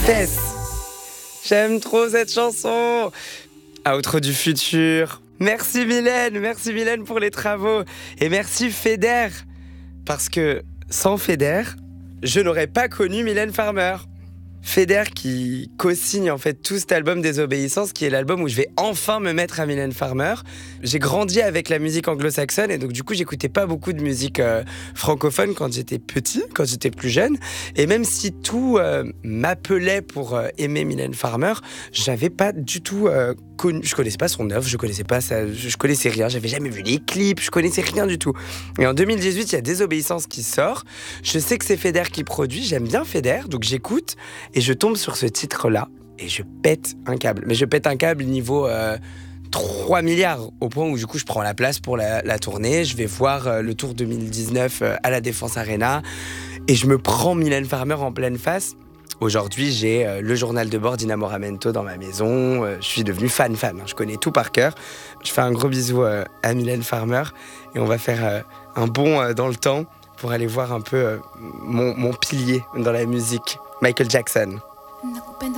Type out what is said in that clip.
fesses. J'aime trop cette chanson. Outro du futur. Merci Mylène pour les travaux. Et merci Feder. Parce que sans Feder, je n'aurais pas connu Mylène Farmer. Feder qui co-signe en fait tout cet album Désobéissance, qui est l'album où je vais enfin me mettre à Mylène Farmer. J'ai grandi avec la musique anglo-saxonne et donc du coup j'écoutais pas beaucoup de musique francophone quand j'étais petit, quand j'étais plus jeune. Et même si tout m'appelait pour aimer Mylène Farmer, j'avais pas du tout connu. Je connaissais pas son œuvre, je connaissais pas ça, je connaissais rien, j'avais jamais vu les clips, je connaissais rien du tout. Et en 2018, il y a Désobéissance qui sort. Je sais que c'est Feder qui produit, j'aime bien Feder, donc j'écoute. Et je tombe sur ce titre-là et je pète un câble. Mais je pète un câble niveau 3 milliards, au point où du coup je prends la place pour la tournée. Je vais voir le Tour 2019 à la Défense Arena et je me prends Mylène Farmer en pleine face. Aujourd'hui, j'ai le journal de bord d'Inamoramento dans ma maison. Je suis devenu fan. Je connais tout par cœur. Je fais un gros bisou à Mylène Farmer et on va faire un bond dans le temps pour aller voir un peu mon pilier dans la musique, Michael Jackson.